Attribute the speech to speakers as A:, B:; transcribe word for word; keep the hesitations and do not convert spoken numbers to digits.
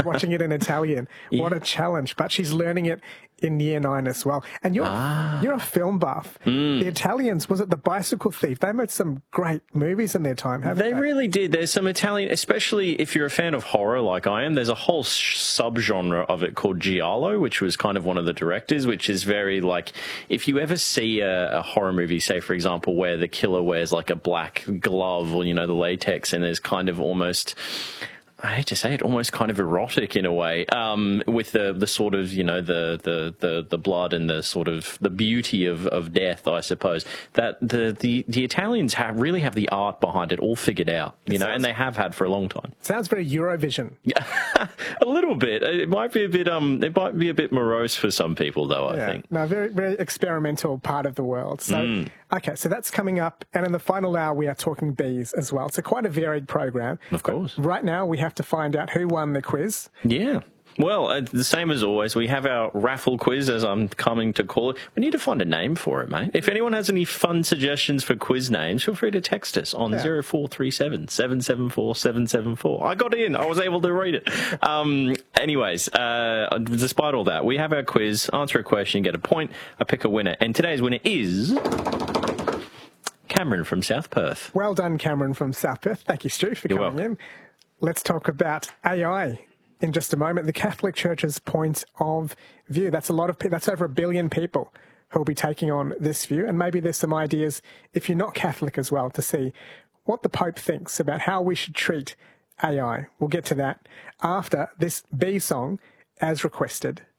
A: watching it in Italian.
B: Yeah.
A: What a challenge. But she's learning it in year nine as well. And you're,
B: Ah.
A: you're a film buff.
B: Mm.
A: The Italians, was it The Bicycle Thief? They made some great movies in their time, haven't they?
B: They really did. There's some Italian, especially if you're a fan of horror like I am, there's a whole subgenre of it called Giallo, which was kind of one of the directors, which is very like, if you ever see a, a horror movie, say, for example, where the killer wears like a black glove or, you know, the latex, and there's kind of almost... I hate to say it, almost kind of erotic in a way, um, with the the sort of, you know, the the the, the blood and the sort of the beauty of, of death, I suppose. That the the, the Italians have really have the art behind it all figured out, you
A: It
B: know,
A: sounds-
B: and they have had for a long time.
A: Sounds very Eurovision.
B: A little bit. It might be a bit um. It might be a bit morose for some people, though. I
A: Yeah.
B: think.
A: No, very, very experimental part of the world. So,
B: Mm.
A: okay, so that's coming up. And in the final hour, we are talking bees as well. So quite a varied program.
B: Of course.
A: But right now, we have to find out who won the quiz.
B: Yeah. Well, uh, the same as always, we have our raffle quiz, as I'm coming to call it. We need to find a name for it, mate. If anyone has any fun suggestions for quiz names, feel free to text us on
A: Yeah.
B: zero four three seven, seven seven four, seven seven four. I got in. I was able to read it. Um, anyways, uh, despite all that, we have our quiz. Answer a question, get a point. I pick a winner. And today's winner is... Cameron from South Perth.
A: Well done, Cameron from South Perth. Thank you, Stu, for
B: You're
A: coming
B: welcome.
A: in. Let's talk about A I in just a moment. The Catholic Church's point of view. That's a lot of people. That's over a billion people who will be taking on this view. And maybe there's some ideas, if you're not Catholic as well, to see what the Pope thinks about how we should treat A I. We'll get to that after this bee song as requested.